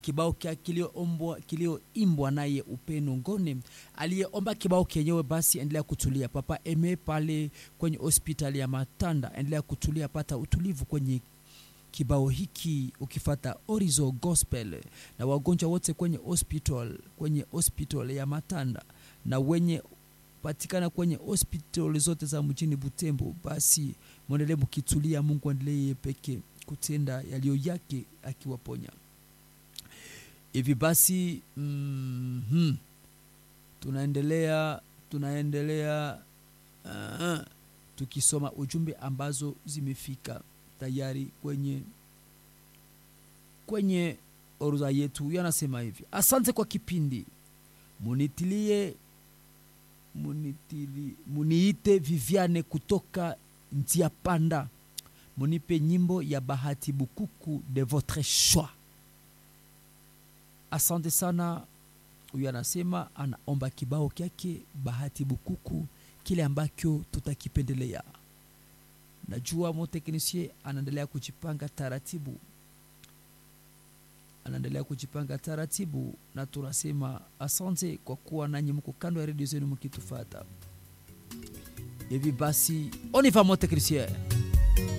kibao kilioimbwa naye Upendo Ngone. Aliyeomba kibao kenyewe basi endelea kutulia. Papa Eme pale kwenye hospitali ya Matanda, endelea kutulia, pata utulivu kwenye kibao hiki ukifata Orizo Gospel. Na wagonjwa wote kwenye hospital ya Matanda na wenye patikana kwenye hospital zote za mjini Butembo, basi mwendelee mkitulia, Mungu endelee peke kutenda yaliyo yake akiwaponya. Hivi basi tunaendelea tukisoma ujumbe ambazo zimefika tayari kwenye orodha yetu. Yanasema hivi: asante kwa kipindi, muniite Viviane kutoka Ntia Panda, munipe nyimbo ya Bahati Bukuku de votre choix. Asante sana. Huyu anasema anaomba kibao kyake Bahati Bukuku, kile ambacho tutakipendelea. Najua mo technicien anaendelea kujipanga taratibu, na tunasema asante kwa kuwa nanyi mko kando ya redio zenu mkitufuata. Hivi basi on y va mo technicien.